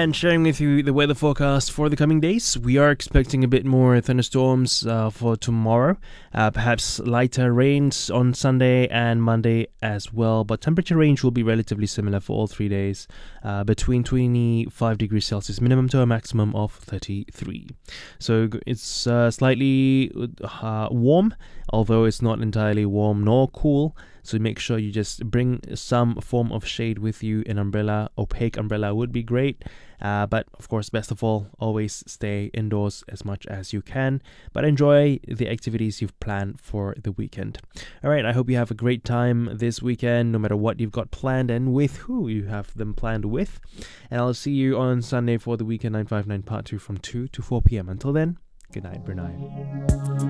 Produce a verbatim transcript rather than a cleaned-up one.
And sharing with you the weather forecast for the coming days. We are expecting a bit more thunderstorms uh, for tomorrow, uh, perhaps lighter rains on Sunday and Monday as well, but temperature range will be relatively similar for all three days, uh, between twenty-five degrees Celsius minimum to a maximum of thirty-three. So it's uh, slightly uh, warm, although it's not entirely warm nor cool. So make sure you just bring some form of shade with you. An umbrella, opaque umbrella would be great. Uh, but of course, best of all, always stay indoors as much as you can. But enjoy the activities you've planned for the weekend. All right, I hope you have a great time this weekend, no matter what you've got planned and with who you have them planned with. And I'll see you on Sunday for the Weekend nine five nine Part two from two to four p.m. Until then, good night, Brunei.